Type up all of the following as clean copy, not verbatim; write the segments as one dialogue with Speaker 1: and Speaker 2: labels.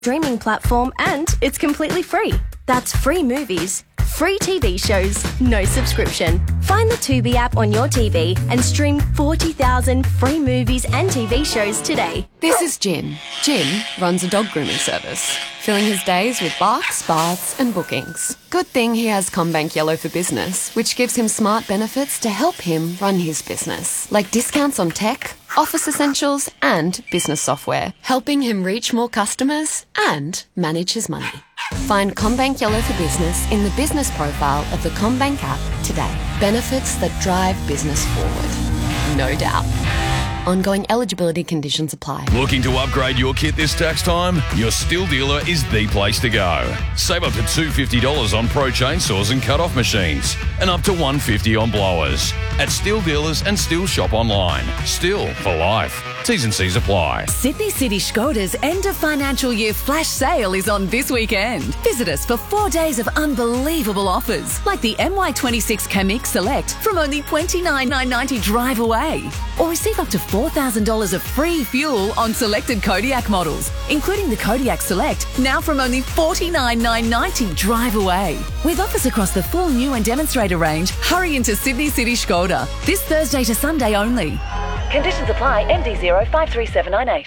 Speaker 1: streaming platform, and it's completely free. That's free movies, free TV shows, no subscription. Find the Tubi app on your TV and stream 40,000 free movies and TV shows today.
Speaker 2: This is Jim. Jim runs a dog grooming service, filling his days with barks, baths and bookings. Good thing he has CommBank Yellow for Business, which gives him smart benefits to help him run his business, like discounts on tech, office essentials and business software, helping him reach more customers and manage his money. Find CommBank Yellow for Business in the business profile of the CommBank app today. Benefits that drive business forward. No doubt. Ongoing eligibility conditions apply.
Speaker 3: Looking to upgrade your kit this tax time? Your Stihl dealer is the place to go. Save up to $250 on Pro chainsaws and cut-off machines, and up to $150 on blowers. At Stihl dealers and Stihl shop online. Stihl for life. T's and C's apply.
Speaker 4: Sydney City Skoda's end of financial year flash sale is on this weekend. Visit us for 4 days of unbelievable offers, like the MY26 Kamiq Select from only $29,990 drive away. Or receive up to $4,000 of free fuel on selected Kodiak models, including the Kodiak Select, now from only $49,990 drive away. With offers across the full new and demonstrator range, hurry into Sydney City Skoda. This Thursday to Sunday only. Conditions apply. MD053798.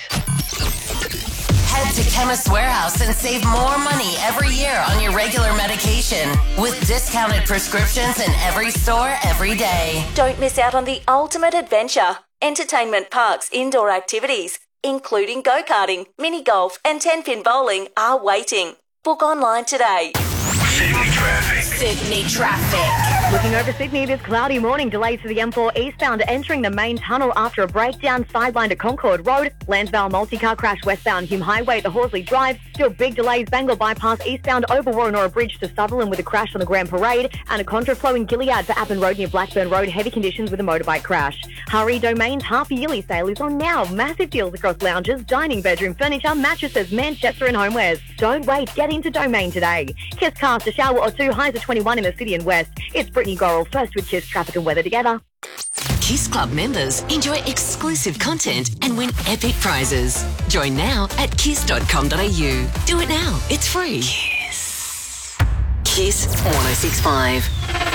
Speaker 5: Head to Chemist Warehouse and save more money every year on your regular medication with discounted prescriptions in every store every day.
Speaker 6: Don't miss out on the ultimate adventure. Entertainment parks, indoor activities, including go-karting, mini golf and 10-pin bowling are waiting. Book online today.
Speaker 7: Sydney traffic.
Speaker 5: Sydney traffic.
Speaker 8: Looking over Sydney this cloudy morning, delays for the M4 eastbound entering the main tunnel after a breakdown sideline to Concord Road. Lansvale multi-car crash westbound Hume Highway to Horsley Drive. Still big delays Bangor bypass eastbound over Warrenora Bridge to Sutherland with a crash on the Grand Parade, and a contraflow in Gilead for Appin Road near Blackburn Road. Heavy conditions with a motorbike crash. Hurry, Domain's half-yearly sale is on now. Massive deals across lounges, dining, bedroom furniture, mattresses, Manchester and homewares. Don't wait, get into Domain today. Kiss cast a shower or two, highs of 21 in the city and west. It's Brittany Gorrell first with Kiss traffic and weather together.
Speaker 4: Kiss Club members enjoy exclusive content and win epic prizes. Join now at kiss.com.au. Do it now. It's free. Kiss. Kiss 106.5.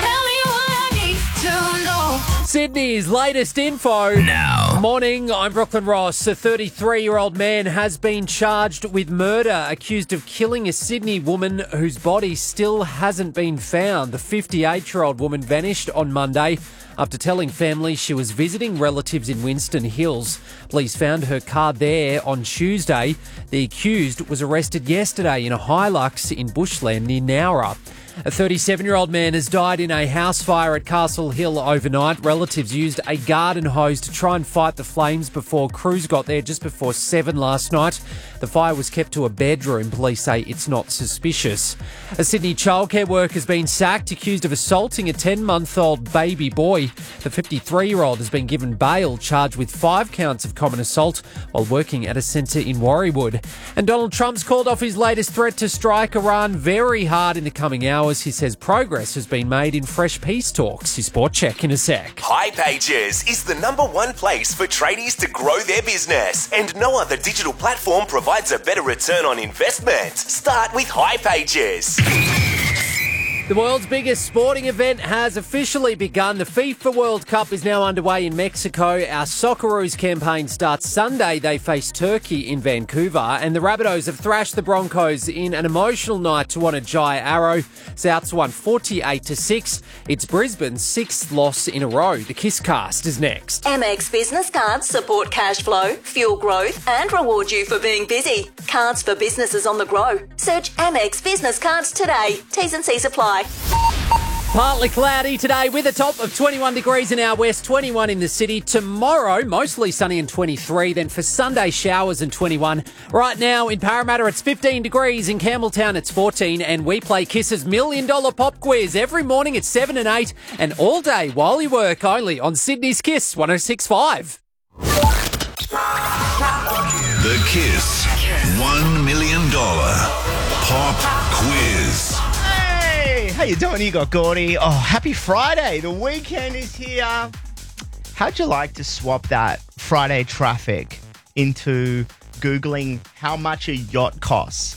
Speaker 9: Sydney's latest info.
Speaker 7: Now.
Speaker 9: Morning, I'm Brooklyn Ross. A 33-year-old man has been charged with murder, accused of killing a Sydney woman whose body still hasn't been found. The 58-year-old woman vanished on Monday after telling family she was visiting relatives in Winston Hills. Police found her car there on Tuesday. The accused was arrested yesterday in a Hilux in Bushland near Nowra. A 37-year-old man has died in a house fire at Castle Hill overnight. Relatives used a garden hose to try and fight the flames before crews got there just before 7 last night. The fire was kept to a bedroom. Police say it's not suspicious. A Sydney childcare worker has been sacked, accused of assaulting a 10-month-old baby boy. The 53-year-old has been given bail, charged with 5 counts of common assault while working at a centre in Warriewood. And Donald Trump's called off his latest threat to strike Iran very hard in the coming hours. He says progress has been made in fresh peace talks. His Sport Check in a sec.
Speaker 10: hipages is the #1 place for tradies to grow their business, and no other digital platform provides a better return on investment. Start with hipages.
Speaker 9: The world's biggest sporting event has officially begun. The FIFA World Cup is now underway in Mexico. Our Socceroos campaign starts Sunday. They face Turkey in Vancouver. And the Rabbitohs have thrashed the Broncos in an emotional night to honor Jai Arrow. Souths won 48-6. It's Brisbane's 6th loss in a row. The Kiss Cast is next.
Speaker 6: Amex business cards support cash flow, fuel growth and reward you for being busy. Cards for businesses on the grow. Search Amex business cards today. T's and C's apply.
Speaker 9: Partly cloudy today with a top of 21 degrees in our west, 21 in the city. Tomorrow, mostly sunny and 23. Then for Sunday, showers and 21. Right now in Parramatta, it's 15 degrees. In Campbelltown, it's 14. And we play Kiss's $1 Million Pop Quiz every morning at 7 and 8. And all day while you work, only on Sydney's Kiss 106.5.
Speaker 7: The Kiss $1 Million Pop Quiz.
Speaker 11: How you doing, Igor Gordy? Oh, happy Friday. The weekend is here. How'd you like to swap that Friday traffic into Googling how much a yacht costs.